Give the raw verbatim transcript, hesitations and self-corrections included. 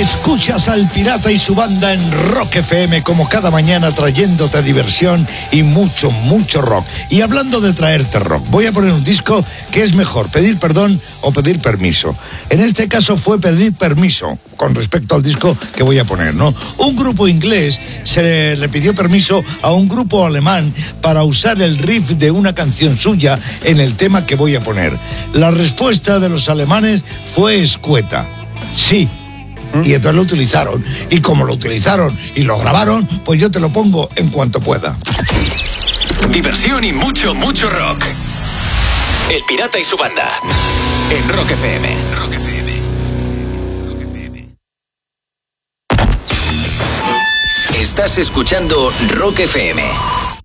Escuchas al Pirata y su banda en Rock F M como cada mañana trayéndote diversión y mucho, mucho rock. Y hablando de traerte rock, voy a poner un disco que es mejor pedir perdón o pedir permiso. En este caso fue pedir permiso con respecto al disco que voy a poner, ¿no? Un grupo inglés se le pidió permiso a un grupo alemán para usar el riff de una canción suya en el tema que voy a poner. La respuesta de los alemanes fue escueta. Sí. Y entonces lo utilizaron. Y como lo utilizaron y lo grabaron, pues yo te lo pongo en cuanto pueda. Diversión y mucho, mucho rock. El Pirata y su banda. En Rock F M. Rock F M. Rock F M. Estás escuchando Rock F M.